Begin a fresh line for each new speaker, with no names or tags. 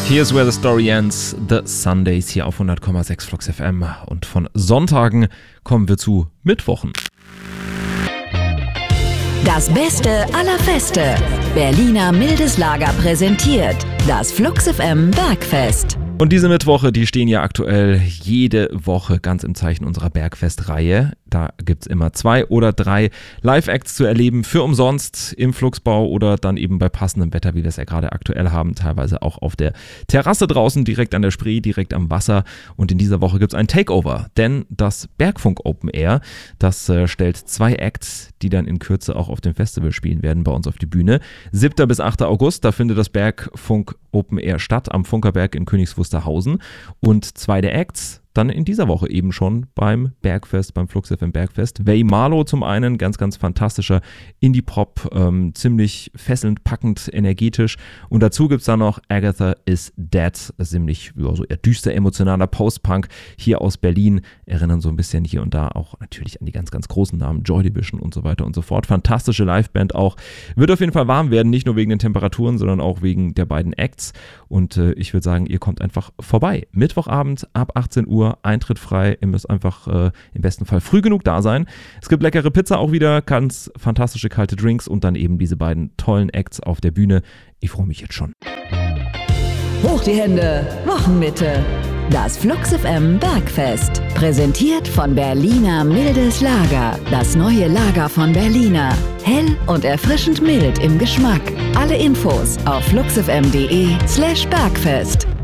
Here's where the story ends. The Sundays hier auf 100,6 Flux FM. Und von Sonntagen kommen wir zu Mittwochen.
Das Beste aller Feste. Berliner Mildes Lager präsentiert das Flux FM Bergfest.
Und diese Mittwoche, die stehen ja aktuell jede Woche ganz im Zeichen unserer Bergfest-Reihe. Da gibt es immer 2 oder 3 Live-Acts zu erleben für umsonst im Fluxbau oder dann eben bei passendem Wetter, wie wir es ja gerade aktuell haben, teilweise auch auf der Terrasse draußen, direkt an der Spree, direkt am Wasser. Und in dieser Woche gibt es ein Takeover, denn das Bergfunk Open Air, das stellt 2 Acts, die dann in Kürze auch auf dem Festival spielen werden, bei uns auf die Bühne. 7. bis 8. August, da findet das Bergfunk Open Air statt am Funkerberg in Königs Wusterhausen. Und 2 der Acts dann in dieser Woche eben schon beim Bergfest, beim Flux FM Bergfest. Way Marlow zum einen, ganz, ganz fantastischer Indie-Pop, ziemlich fesselnd, packend, energetisch. Und dazu gibt es dann noch Agatha is Dead, ziemlich so eher düster, emotionaler Post-Punk hier aus Berlin. Erinnern so ein bisschen hier und da auch natürlich an die ganz, ganz großen Namen, Joy Division und so weiter und so fort. Fantastische Liveband auch. Wird auf jeden Fall warm werden, nicht nur wegen den Temperaturen, sondern auch wegen der beiden Acts. Und ich würde sagen, ihr kommt einfach vorbei. Mittwochabend ab 18 Uhr. Eintritt frei, ihr müsst einfach im besten Fall früh genug da sein. Es gibt leckere Pizza auch wieder, ganz fantastische kalte Drinks und dann eben diese beiden tollen Acts auf der Bühne. Ich freue mich jetzt schon.
Hoch die Hände, Wochenmitte. Das Flux FM Bergfest. Präsentiert von Berliner Mildes Lager. Das neue Lager von Berliner. Hell und erfrischend mild im Geschmack. Alle Infos auf fluxfm.de/Bergfest.